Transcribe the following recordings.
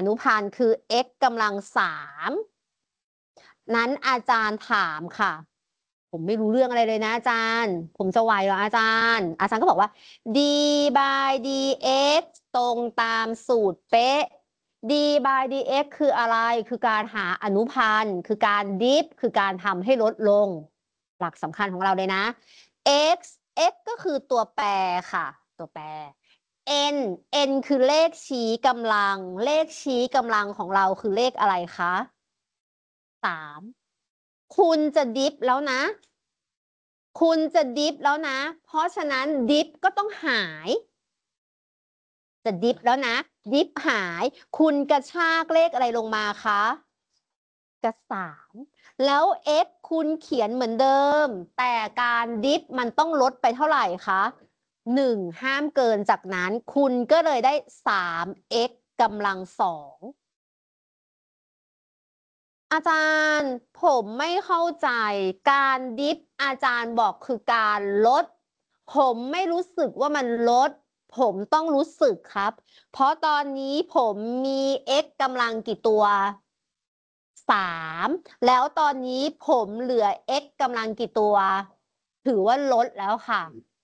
นุพันธ์คือ x กำลัง3นั้นอาจารย์ถามค่ะผมไม่รู้เรื่องอะไรเลยนะอาจารย์ผมจะไหวเหรออาจารย์ก็บอกว่า d by dx ตรงตามสูตรเป๊ะ d by dx คืออะไรคือการหาอนุพันธ์คือการดิฟคือการทำให้ลดลงหลักสำคัญของเราเลยนะ x ก็คือตัวแปรค่ะตัวแปร n คือเลขชี้กำลังเลขชี้กำลังของเราคือเลขอะไรคะ3คุณจะดิฟแล้วนะคุณจะดิฟแล้วนะเพราะฉะนั้นดิฟก็ต้องหายจะดิฟแล้วนะดิฟหายคุณกระชากเลขอะไรลงมาคะกระ3แล้ว x คุณเขียนเหมือนเดิมแต่การดิฟมันต้องลดไปเท่าไหร่คะ1ห้ามเกินจากนั้นคุณก็เลยได้ 3x กำลัง2อาจารย์ผมไม่เข้าใจการดิฟอาจารย์บอกคือการลดผมไม่รู้สึกว่ามันลดผมต้องรู้สึกครับเพราะตอนนี้ผมมี x กำลังกี่ตัว3แล้วตอนนี้ผมเหลือ x กำลังกี่ตัวถือว่าลดแล้วค่ะ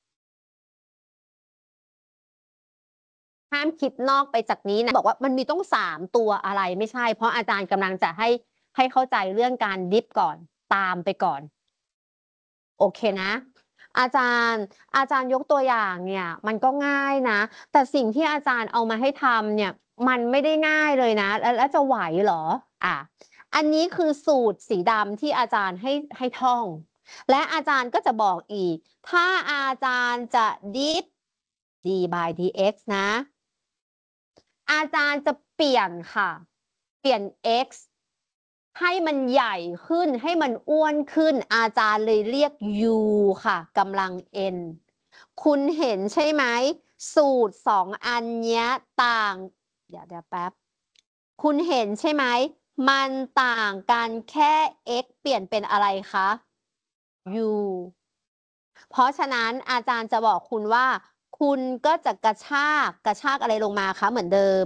ห้ามคิดนอกไปจากนี้นะบอกว่ามันมีต้อง3ตัวอะไรไม่ใช่เพราะอาจารย์กำลังจะให้เข้าใจเรื่องการดิฟก่อนตามไปก่อนโอเคนะอาจารย์ยกตัวอย่างเนี่ยมันก็ง่ายนะแต่สิ่งที่อาจารย์เอามาให้ทำเนี่ยมันไม่ได้ง่ายเลยนะแล้วจะไหวเหรออันนี้คือสูตรสีดำที่อาจารย์ให้ท่องและอาจารย์ก็จะบอกอีกถ้าอาจารย์จะดิฟ d by dx นะอาจารย์จะเปลี่ยนค่ะเปลี่ยน x ให้มันใหญ่ขึ้นให้มันอ้วนขึ้นอาจารย์เลยเรียก u ค่ะกำลัง n คุณเห็นใช่ไหมสูตร2อันเนี้ยต่างเดี๋ยวแป๊บคุณเห็นใช่ไหมมันต่างกันแค่ x เปลี่ยนเป็นอะไรคะ u เพราะฉะนั้นอาจารย์จะบอกคุณว่าคุณก็จะกระชากอะไรลงมาคะเหมือนเดิม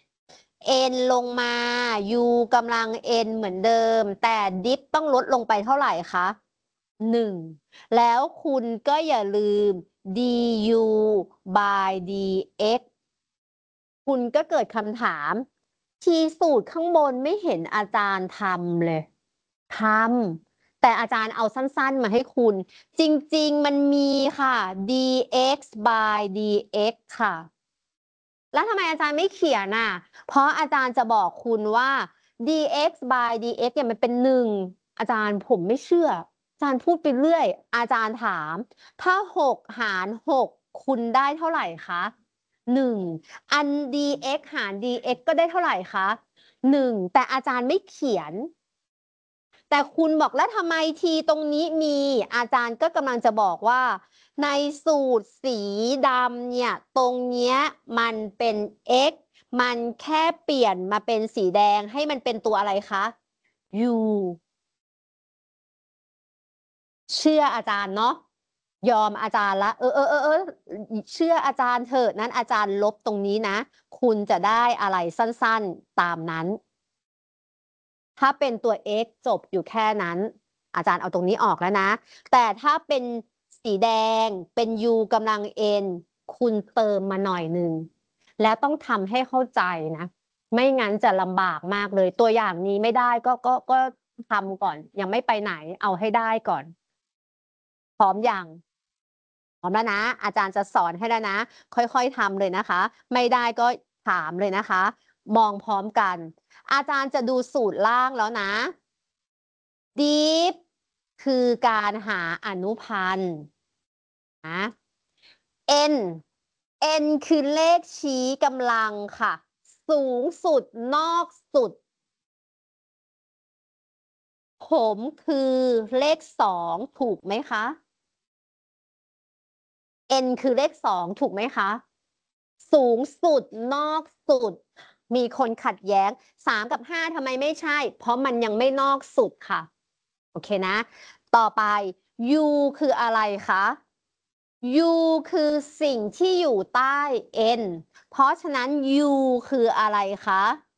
n ลงมา u กำลัง n เหมือนเดิมแต่ดิฟต้องลดลงไปเท่าไหร่คะ1แล้วคุณก็อย่าลืม du by dx คุณก็เกิดคำถามทีสูตรข้างบนไม่เห็นอาจารย์ทำเลยทำแต่อาจารย์เอาสั้นๆมาให้คุณจริงๆมันมีค่ะ dx by dx ค่ะแล้วทำไมอาจารย์ไม่เขียนเพราะอาจารย์จะบอกคุณว่า dx by dx เนี่ยมันเป็น1อาจารย์ผมไม่เชื่ออาจารย์พูดไปเรื่อยอาจารย์ถามถ้า6หาร6คุณได้เท่าไหร่คะ1อัน dx หาร dx ก็ได้เท่าไหร่คะ1แต่อาจารย์ไม่เขียนแต่คุณบอกแล้วทำไมทีตรงนี้มีอาจารย์ก็กำลังจะบอกว่าในสูตรสีดำเนี่ยตรงเนี้ยมันเป็น x มันแค่เปลี่ยนมาเป็นสีแดงให้มันเป็นตัวอะไรคะ u เชื่ออาจารย์เนาะยอมอาจารย์ละเชื่ออาจารย์เถอะนั้นอาจารย์ลบตรงนี้นะคุณจะได้อะไรสั้นๆตามนั้นถ้าเป็นตัว x จบอยู่แค่นั้นอาจารย์เอาตรงนี้ออกแล้วนะแต่ถ้าเป็นสีแดงเป็น u กำลัง n คุณเติมมาหน่อยหนึ่งแล้วต้องทำให้เข้าใจนะไม่งั้นจะลำบากมากเลยตัวอย่างนี้ไม่ได้ก็ทำก่อนยังไม่ไปไหนเอาให้ได้ก่อนพร้อมยังพร้อมแล้วนะอาจารย์จะสอนให้แล้วนะค่อยๆทำเลยนะคะไม่ได้ก็ถามเลยนะคะมองพร้อมกันอาจารย์จะดูสูตรล่างแล้วนะ deep คือการหาอนุพันธ์นะ n n คือเลขชี้กำลังค่ะ สูงสุดนอกสุด ผมคือเลข2ถูกไหมคะ n คือเลข2ถูกไหมคะ สูงสุดนอกสุด มีคนขัดแย้ง3กับ5ทำไมไม่ใช่ เพราะมันยังไม่นอกสุดค่ะ โอเคนะ ต่อไป u คืออะไรคะ u คือสิ่งที่อยู่ใต้ n เพราะฉะนั้น u คืออะไรคะ